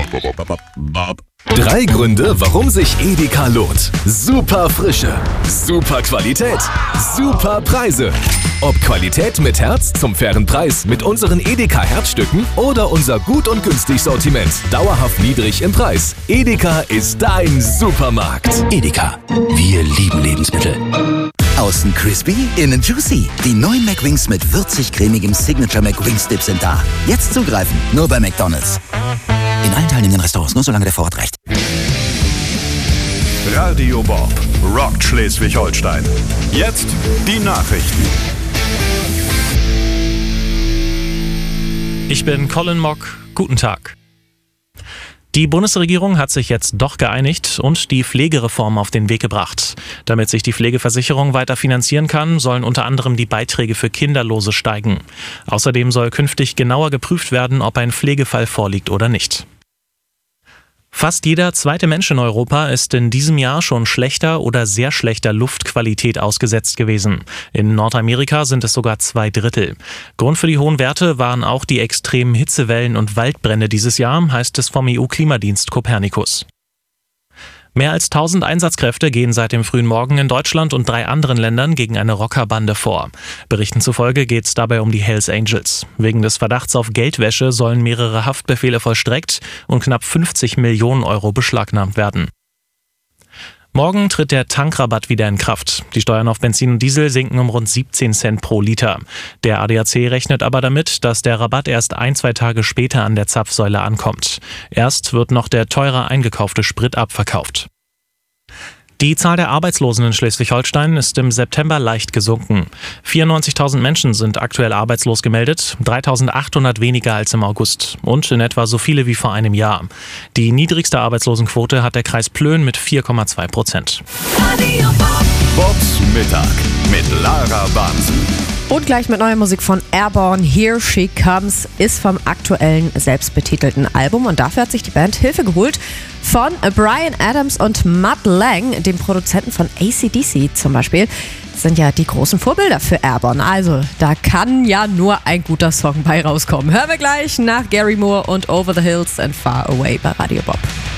3 Gründe, warum sich Edeka lohnt. Super Frische, super Qualität, super Preise. Ob Qualität mit Herz zum fairen Preis mit unseren Edeka Herzstücken oder unser gut und günstig Sortiment, dauerhaft niedrig im Preis. Edeka ist dein Supermarkt. Edeka, wir lieben Lebensmittel. Außen crispy, innen juicy. Die neuen McWings mit würzig-cremigem Signature McWings Dip sind da. Jetzt zugreifen, nur bei McDonald's. In allen teilnehmenden Restaurants, nur solange der Vorrat reicht. Radio Bob rockt Schleswig-Holstein. Jetzt die Nachrichten. Ich bin Colin Mock. Guten Tag. Die Bundesregierung hat sich jetzt doch geeinigt und die Pflegereform auf den Weg gebracht. Damit sich die Pflegeversicherung weiter finanzieren kann, sollen unter anderem die Beiträge für Kinderlose steigen. Außerdem soll künftig genauer geprüft werden, ob ein Pflegefall vorliegt oder nicht. Fast jeder zweite Mensch in Europa ist in diesem Jahr schon schlechter oder sehr schlechter Luftqualität ausgesetzt gewesen. In Nordamerika sind es sogar 2/3. Grund für die hohen Werte waren auch die extremen Hitzewellen und Waldbrände dieses Jahr, heißt es vom EU-Klimadienst Copernicus. Mehr als 1000 Einsatzkräfte gehen seit dem frühen Morgen in Deutschland und 3 anderen Ländern gegen eine Rockerbande vor. Berichten zufolge geht es dabei um die Hells Angels. Wegen des Verdachts auf Geldwäsche sollen mehrere Haftbefehle vollstreckt und knapp 50 Millionen Euro beschlagnahmt werden. Morgen tritt der Tankrabatt wieder in Kraft. Die Steuern auf Benzin und Diesel sinken um rund 17 Cent pro Liter. Der ADAC rechnet aber damit, dass der Rabatt erst 1-2 Tage später an der Zapfsäule ankommt. Erst wird noch der teurer eingekaufte Sprit abverkauft. Die Zahl der Arbeitslosen in Schleswig-Holstein ist im September leicht gesunken. 94.000 Menschen sind aktuell arbeitslos gemeldet, 3.800 weniger als im August und in etwa so viele wie vor einem Jahr. Die niedrigste Arbeitslosenquote hat der Kreis Plön mit 4,2%. Bobs Mittag mit Lara Bansen. Und gleich mit neuer Musik von Airborne, Here She Comes, ist vom aktuellen selbstbetitelten Album. Und dafür hat sich die Band Hilfe geholt von Bryan Adams und Mutt Lange, dem Produzenten von AC/DC zum Beispiel. Das sind ja die großen Vorbilder für Airborne. Also da kann ja nur ein guter Song bei rauskommen. Hören wir gleich nach Gary Moore und Over the Hills and Far Away bei Radio Bob.